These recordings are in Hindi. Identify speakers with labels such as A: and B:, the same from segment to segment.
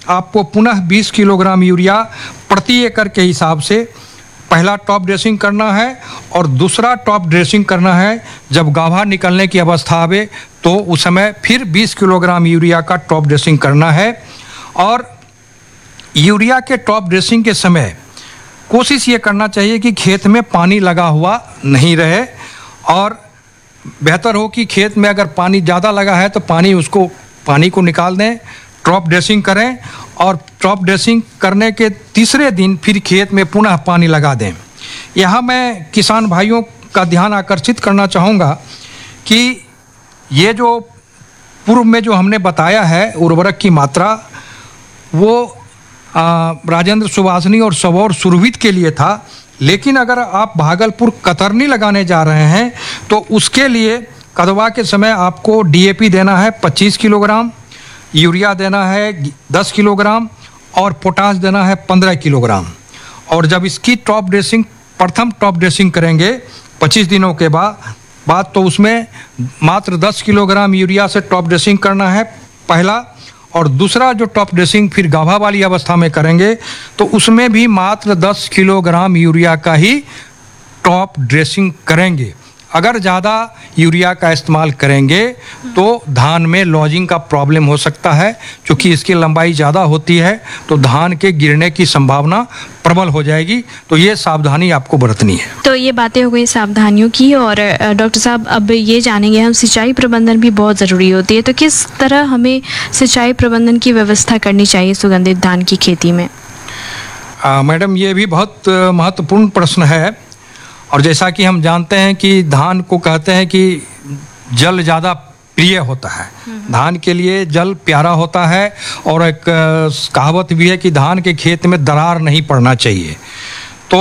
A: आपको पुनः 20 किलोग्राम यूरिया प्रति एकड़ के हिसाब से पहला टॉप ड्रेसिंग करना है, और दूसरा टॉप ड्रेसिंग करना है जब गाभा निकलने की अवस्था आवे तो उस समय फिर 20 किलोग्राम यूरिया का टॉप ड्रेसिंग करना है। और यूरिया के टॉप ड्रेसिंग के समय कोशिश ये करना चाहिए कि खेत में पानी लगा हुआ नहीं रहे, और बेहतर हो कि खेत में अगर पानी ज़्यादा लगा है तो पानी को निकाल दें, टॉप ड्रेसिंग करें, और टॉप ड्रेसिंग करने के तीसरे दिन फिर खेत में पुनः पानी लगा दें। यहाँ मैं किसान भाइयों का ध्यान आकर्षित करना चाहूँगा कि ये जो पूर्व में जो हमने बताया है उर्वरक की मात्रा, वो राजेंद्र सुभाषनी और सबौर सुरभित के लिए था, लेकिन अगर आप भागलपुर कतरनी लगाने जा रहे हैं तो उसके लिए कदवा के समय आपको डीएपी देना है 25 किलोग्राम, यूरिया देना है 10 किलोग्राम और पोटाश देना है 15 किलोग्राम। और जब इसकी प्रथम टॉप ड्रेसिंग करेंगे 25 दिनों के बाद तो उसमें मात्र 10 किलोग्राम यूरिया से टॉप ड्रेसिंग करना है पहला, और दूसरा जो टॉप ड्रेसिंग फिर गाभा वाली अवस्था में करेंगे तो उसमें भी मात्र 10 किलोग्राम यूरिया का ही टॉप ड्रेसिंग करेंगे। अगर ज़्यादा यूरिया का इस्तेमाल करेंगे तो धान में लॉजिंग का प्रॉब्लम हो सकता है, क्योंकि इसकी लंबाई ज़्यादा होती है तो धान के गिरने की संभावना प्रबल हो जाएगी। तो ये सावधानी आपको बरतनी है।
B: तो ये बातें हो गई सावधानियों की, और डॉक्टर साहब अब ये जानेंगे हम, सिंचाई प्रबंधन भी बहुत ज़रूरी होती है, तो किस तरह हमें सिंचाई प्रबंधन की व्यवस्था करनी चाहिए सुगंधित धान की खेती में?
A: मैडम, ये भी बहुत महत्वपूर्ण प्रश्न है, और जैसा कि हम जानते हैं कि धान को कहते हैं कि जल ज़्यादा प्रिय होता है, धान के लिए जल प्यारा होता है, और एक कहावत भी है कि धान के खेत में दरार नहीं पड़ना चाहिए। तो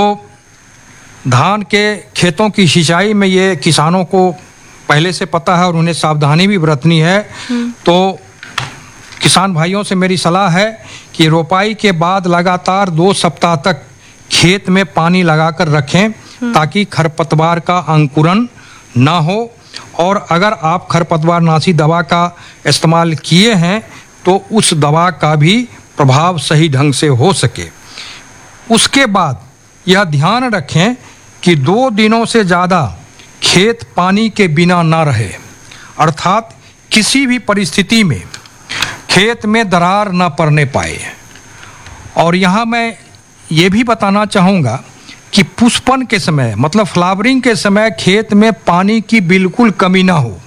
A: धान के खेतों की सिंचाई में ये किसानों को पहले से पता है और उन्हें सावधानी भी बरतनी है। तो किसान भाइयों से मेरी सलाह है कि रोपाई के बाद लगातार 2 सप्ताह तक खेत में पानी लगाकर रखें ताकि खरपतवार का अंकुरन ना हो, और अगर आप खरपतवारनाशी दवा का इस्तेमाल किए हैं तो उस दवा का भी प्रभाव सही ढंग से हो सके। उसके बाद यह ध्यान रखें कि 2 दिनों से ज़्यादा खेत पानी के बिना ना रहे, अर्थात किसी भी परिस्थिति में खेत में दरार ना पड़ने पाए। और यहाँ मैं ये भी बताना चाहूँगा कि पुष्पन के समय, मतलब फ्लावरिंग के समय खेत में पानी की बिल्कुल कमी ना हो,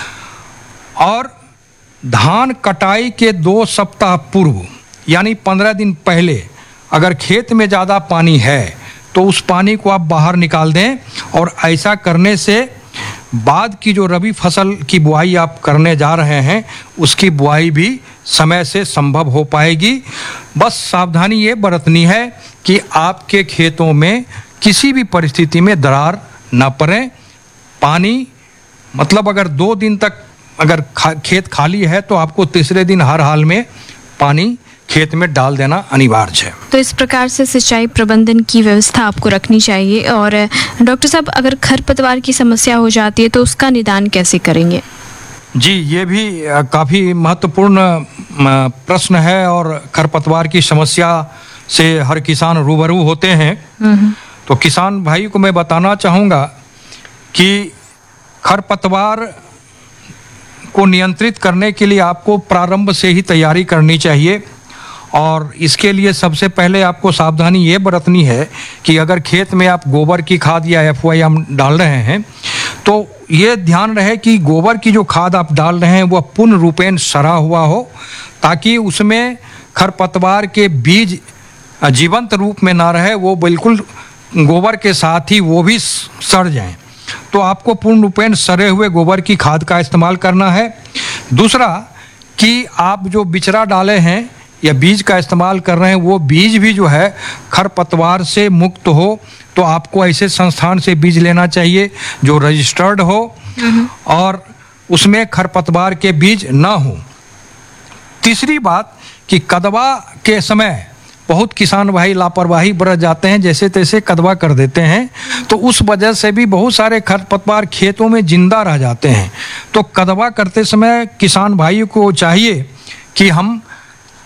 A: और धान कटाई के 2 सप्ताह पूर्व यानी 15 दिन पहले अगर खेत में ज़्यादा पानी है तो उस पानी को आप बाहर निकाल दें, और ऐसा करने से बाद की जो रबी फसल की बुआई आप करने जा रहे हैं उसकी बुआई भी समय से संभव हो पाएगी। बस सावधानी ये बरतनी है कि आपके खेतों में किसी भी परिस्थिति में दरार न पड़े। पानी मतलब अगर 2 दिन तक अगर खेत खाली है तो आपको तीसरे दिन हर हाल में पानी खेत में डाल देना अनिवार्य है।
B: तो इस प्रकार से सिंचाई प्रबंधन की व्यवस्था आपको रखनी चाहिए। और डॉक्टर साहब, अगर खरपतवार की समस्या हो जाती है तो उसका निदान कैसे करेंगे?
A: जी, ये भी काफ़ी महत्वपूर्ण प्रश्न है, और खरपतवार की समस्या से हर किसान रूबरू होते हैं। तो किसान भाई को मैं बताना चाहूँगा कि खरपतवार को नियंत्रित करने के लिए आपको प्रारंभ से ही तैयारी करनी चाहिए, और इसके लिए सबसे पहले आपको सावधानी ये बरतनी है कि अगर खेत में आप गोबर की खाद या FYM डाल रहे हैं तो ये ध्यान रहे कि गोबर की जो खाद आप डाल रहे हैं वह पूर्ण रूपेण सड़ा हुआ हो, ताकि उसमें खरपतवार के बीज जीवंत रूप में ना रहे, वो बिल्कुल गोबर के साथ ही वो भी सड़ जाएं। तो आपको पूर्ण रूपेण सड़े हुए गोबर की खाद का इस्तेमाल करना है। दूसरा कि आप जो बिचरा डाले हैं या बीज का इस्तेमाल कर रहे हैं वो बीज भी जो है खरपतवार से मुक्त हो, तो आपको ऐसे संस्थान से बीज लेना चाहिए जो रजिस्टर्ड हो और उसमें खरपतवार के बीज ना हो। तीसरी बात कि कदवा के समय बहुत किसान भाई लापरवाही बरत जाते हैं, जैसे तैसे कदवा कर देते हैं, तो उस वजह से भी बहुत सारे खरपतवार खेतों में जिंदा रह जाते हैं। तो कदवा करते समय किसान भाई को चाहिए कि हम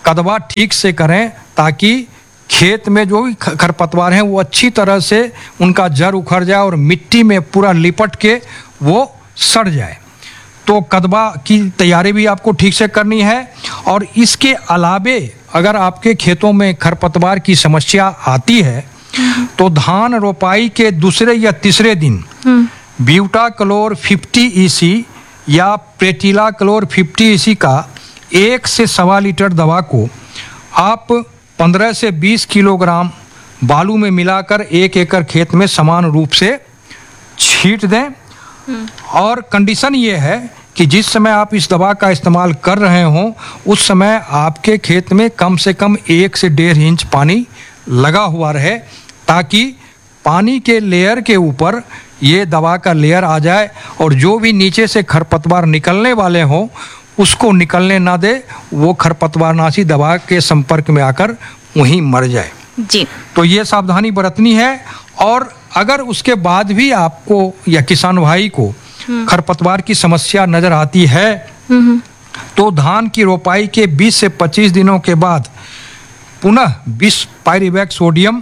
A: कदवा ठीक से करें ताकि खेत में जो भी खरपतवार हैं वो अच्छी तरह से उनका जड़ उखड़ जाए और मिट्टी में पूरा लिपट के वो सड़ जाए। तो कदवा की तैयारी भी आपको ठीक से करनी है। और इसके अलावे अगर आपके खेतों में खरपतवार की समस्या आती है तो धान रोपाई के दूसरे या तीसरे दिन ब्यूटाक्लोर 50 EC या प्रेटिलाक्लोर 50 EC का 1 से 1.25 लीटर दवा को आप 15 से 20 किलोग्राम बालू में मिलाकर 1 एकड़ खेत में समान रूप से छींट दें। और कंडीशन ये है कि जिस समय आप इस दवा का इस्तेमाल कर रहे हों उस समय आपके खेत में कम से कम 1 से 1.5 इंच पानी लगा हुआ रहे, ताकि पानी के लेयर के ऊपर ये दवा का लेयर आ जाए और जो भी नीचे से खरपतवार निकलने वाले हों उसको निकलने ना दे, वो खरपतवारनाशी दवा के संपर्क में आकर वहीं मर जाए
B: जी।
A: तो ये सावधानी बरतनी है। और अगर उसके बाद भी आपको या किसान भाई को खरपतवार की समस्या नजर आती है तो धान की रोपाई के 20 से 25 दिनों के बाद पुनः 20 पाइरिवैक सोडियम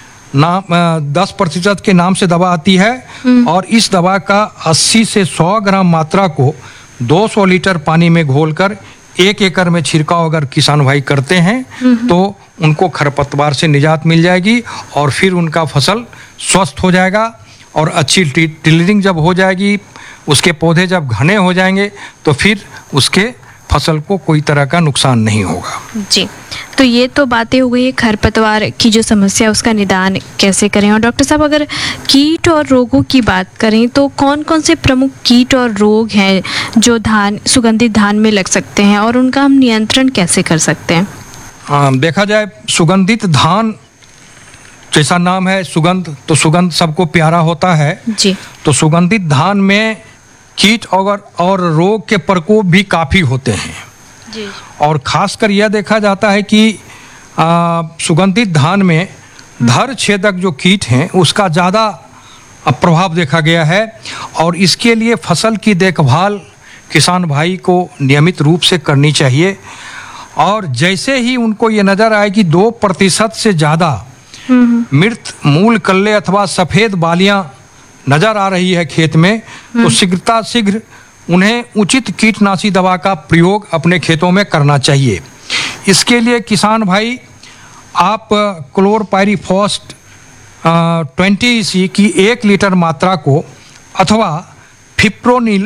A: 10% के नाम से दवा आती है और इस दवा का 80 से 100 ग्राम मात्रा को 200 लीटर पानी में घोलकर 1 एकड़ में छिड़काव अगर किसान भाई करते हैं तो उनको खरपतवार से निजात मिल जाएगी और फिर उनका फसल स्वस्थ हो जाएगा। और अच्छी टिलरिंग जब हो जाएगी, उसके पौधे जब घने हो जाएंगे तो फिर उसके फसल को कोई तरह का नुकसान नहीं होगा
B: जी। तो ये तो बातें हो गई खरपतवार की जो समस्या है उसका निदान कैसे करें। और डॉक्टर साहब अगर कीट और रोगों की बात करें तो कौन कौन से प्रमुख कीट और रोग हैं जो सुगंधित धान में लग सकते हैं और उनका हम नियंत्रण कैसे कर सकते हैं?
A: देखा जाए सुगंधित धान जैसा नाम है सुगंध, तो सुगंध सबको प्यारा होता है
B: जी।
A: तो सुगंधित धान में कीट और रोग के प्रकोप भी काफ़ी होते हैं
B: जी।
A: और खासकर यह देखा जाता है कि सुगंधित धान में धर छेदक जो कीट हैं उसका ज़्यादा प्रभाव देखा गया है। और इसके लिए फसल की देखभाल किसान भाई को नियमित रूप से करनी चाहिए। और जैसे ही उनको ये नज़र आए कि 2% से ज़्यादा मृत मूल कल्ले अथवा सफ़ेद बालियाँ नज़र आ रही है खेत में तो शीघ्र उन्हें उचित कीटनाशी दवा का प्रयोग अपने खेतों में करना चाहिए। इसके लिए किसान भाई आप क्लोरपाइरीफॉस 20 EC की 1 लीटर मात्रा को अथवा फिप्रोनिल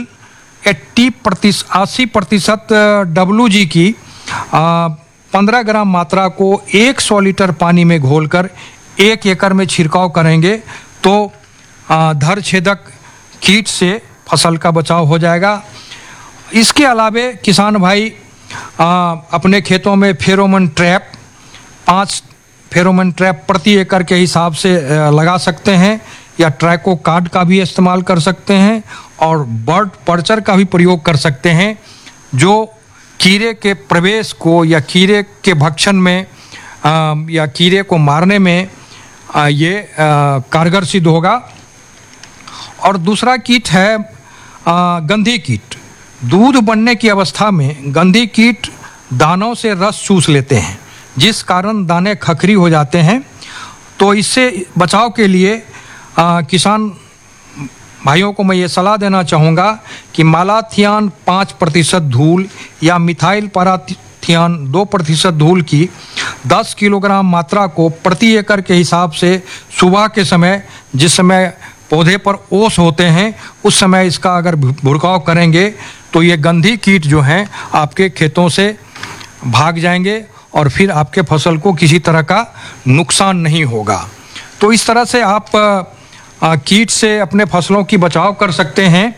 A: 80% WG की 15 ग्राम मात्रा को 100 लीटर पानी में घोलकर 1 एकड़ में छिड़काव करेंगे तो धर छेदक कीट से फसल का बचाव हो जाएगा। इसके अलावे किसान भाई अपने खेतों में फेरोमोन ट्रैप 5 फेरोमोन ट्रैप प्रति एकड़ के हिसाब से लगा सकते हैं या ट्रैको कार्ड का भी इस्तेमाल कर सकते हैं और बर्ड पर्चर का भी प्रयोग कर सकते हैं जो कीड़े के प्रवेश को या कीड़े के भक्षण में या कीड़े को मारने में ये कारगर सिद्ध होगा। और दूसरा कीट है गंधी कीट। दूध बनने की अवस्था में गंधी कीट दानों से रस चूस लेते हैं जिस कारण दाने खखरी हो जाते हैं। तो इससे बचाव के लिए किसान भाइयों को मैं ये सलाह देना चाहूँगा कि मालाथियान 5% धूल या मिथाइल पाराथियान 2% धूल की 10 किलोग्राम मात्रा को प्रति एकड़ के हिसाब से सुबह के समय जिस समय पौधे पर ओस होते हैं उस समय इसका अगर भुड़काव करेंगे तो ये गंधी कीट जो हैं आपके खेतों से भाग जाएंगे और फिर आपके फसल को किसी तरह का नुकसान नहीं होगा। तो इस तरह से आप कीट से अपने फसलों की बचाव कर सकते हैं।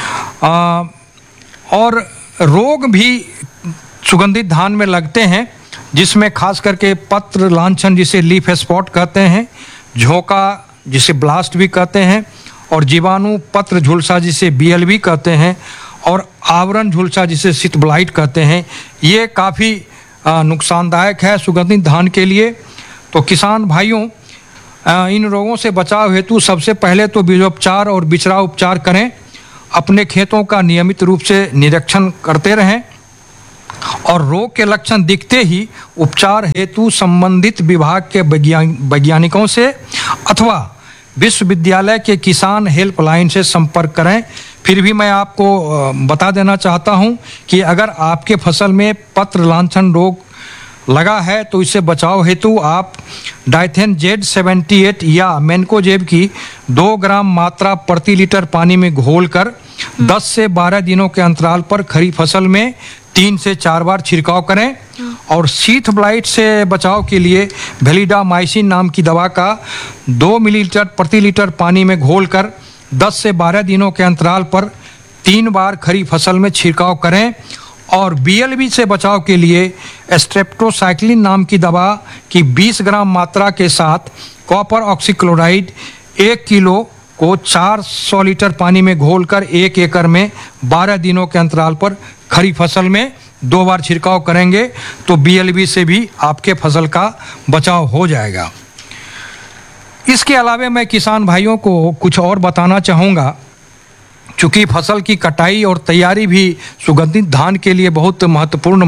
A: और रोग भी सुगंधित धान में लगते हैं जिसमें खास करके पत्र लांछन जिसे लीफ स्पॉट कहते हैं, झोंका जिसे ब्लास्ट भी कहते हैं और जीवाणु पत्र झुलसा जिसे BLV कहते हैं और आवरण झुलसा जिसे शीत ब्लाइट कहते हैं। ये काफ़ी नुकसानदायक है सुगंधित धान के लिए। तो किसान भाइयों इन रोगों से बचाव हेतु सबसे पहले तो बीजोपचार और बिचरा उपचार करें। अपने खेतों का नियमित रूप से निरीक्षण करते रहें और रोग के लक्षण दिखते ही उपचार हेतु संबंधित विभाग के वैज्ञानिकों से अथवा विश्वविद्यालय के किसान हेल्पलाइन से संपर्क करें। फिर भी मैं आपको बता देना चाहता हूं कि अगर आपके फसल में पत्र लांछन रोग लगा है तो इससे बचाव हेतु आप डाइथेन Z78 या मैनकोजेब की 2 ग्राम मात्रा प्रति लीटर पानी में घोलकर 10 से 12 दिनों के अंतराल पर खड़ी फसल में 3 से 4 बार छिड़काव करें। और शीथ ब्लाइट से बचाव के लिए वेलिडामाइसिन नाम की दवा का 2 मिलीलीटर प्रति लीटर पानी में घोलकर 10 से 12 दिनों के अंतराल पर 3 बार खड़ी फसल में छिड़काव करें। और BLV से बचाव के लिए स्ट्रेप्टोसाइक्लिन नाम की दवा की 20 ग्राम मात्रा के साथ कॉपर ऑक्सीक्लोराइड 1 किलो को 400 लीटर पानी में घोलकर 1 एकड़ में 12 दिनों के अंतराल पर खड़ी फसल में 2 बार छिड़काव करेंगे तो BLV से भी आपके फसल का बचाव हो जाएगा। इसके अलावा मैं किसान भाइयों को कुछ और बताना चाहूँगा। चूँकि फसल की कटाई और तैयारी भी सुगंधित धान के लिए बहुत महत्वपूर्ण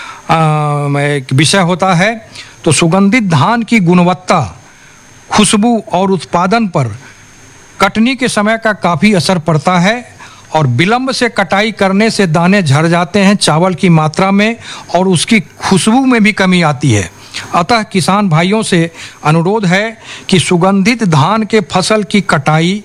A: एक विषय होता है, तो सुगंधित धान की गुणवत्ता, खुशबू और उत्पादन पर कटनी के समय का काफ़ी असर पड़ता है। और विलंब से कटाई करने से दाने झड़ जाते हैं, चावल की मात्रा में और उसकी खुशबू में भी कमी आती है। अतः किसान भाइयों से अनुरोध है कि सुगंधित धान के फसल की कटाई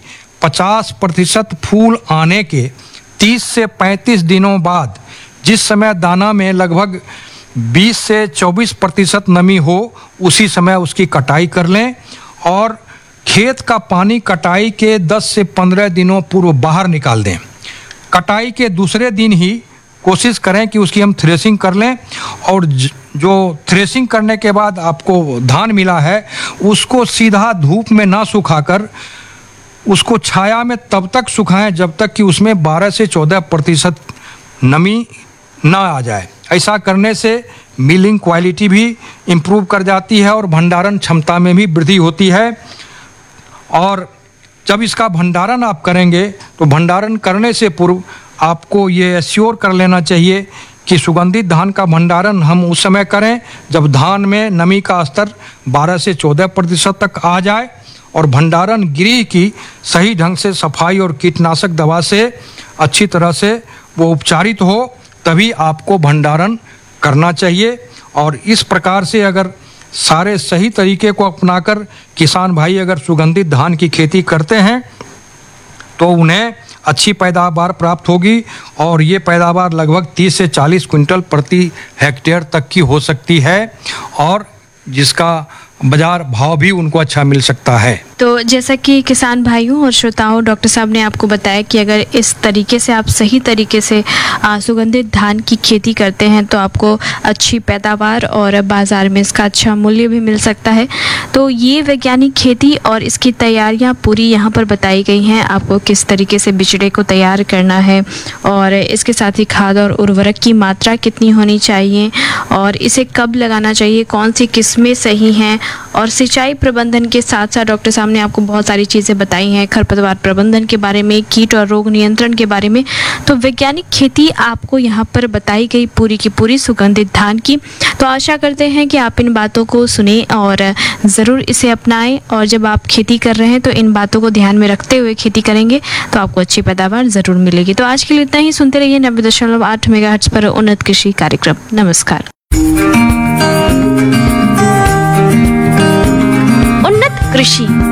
A: 50% फूल आने के 30 से 35 दिनों बाद, जिस समय दाना में लगभग 20 से 24% नमी हो, उसी समय उसकी कटाई कर लें। और खेत का पानी कटाई के 10 से 15 दिनों पूर्व बाहर निकाल दें। कटाई के दूसरे दिन ही कोशिश करें कि उसकी हम थ्रेसिंग कर लें। और जो थ्रेसिंग करने के बाद आपको धान मिला है उसको सीधा धूप में ना सुखाकर उसको छाया में तब तक सुखाएं जब तक कि उसमें 12 से 14% नमी ना आ जाए। ऐसा करने से मिलिंग क्वालिटी भी इम्प्रूव कर जाती है और भंडारण क्षमता में भी वृद्धि होती है। और जब इसका भंडारण आप करेंगे तो भंडारण करने से पूर्व आपको ये एश्योर कर लेना चाहिए कि सुगंधित धान का भंडारण हम उस समय करें जब धान में नमी का स्तर 12 से 14% तक आ जाए और भंडारण गृह की सही ढंग से सफाई और कीटनाशक दवा से अच्छी तरह से वो उपचारित हो, तभी आपको भंडारण करना चाहिए। और इस प्रकार से अगर सारे सही तरीके को अपनाकर किसान भाई अगर सुगंधित धान की खेती करते हैं तो उन्हें अच्छी पैदावार प्राप्त होगी। और ये पैदावार लगभग 30 से 40 क्विंटल प्रति हेक्टेयर तक की हो सकती है और जिसका बाजार भाव भी उनको अच्छा मिल सकता है।
B: तो जैसा कि किसान भाइयों और श्रोताओं, डॉक्टर साहब ने आपको बताया कि अगर इस तरीके से आप सही तरीके से सुगंधित धान की खेती करते हैं तो आपको अच्छी पैदावार और बाज़ार में इसका अच्छा मूल्य भी मिल सकता है। तो ये वैज्ञानिक खेती और इसकी तैयारियां पूरी यहाँ पर बताई गई हैं, आपको किस तरीके से बिचड़े को तैयार करना है और इसके साथ ही खाद और उर्वरक की मात्रा कितनी होनी चाहिए और इसे कब लगाना चाहिए, कौन सी किस्में सही हैं, और सिंचाई प्रबंधन के साथ साथ डॉक्टर साहब ने आपको बहुत सारी चीज़ें बताई हैं, खरपतवार प्रबंधन के बारे में, कीट और रोग नियंत्रण के बारे में। तो वैज्ञानिक खेती आपको यहाँ पर बताई गई पूरी की पूरी सुगंधित धान की। तो आशा करते हैं कि आप इन बातों को सुने और ज़रूर इसे अपनाएं और जब आप खेती कर रहे हैं तो इन बातों को ध्यान में रखते हुए खेती करेंगे तो आपको अच्छी पैदावार ज़रूर मिलेगी। तो आज के लिए इतना ही। सुनते रहिए 90.8 मेगाहर्ट्ज़ पर उन्नत कृषि कार्यक्रम। नमस्कार।
C: उन्नत कृषि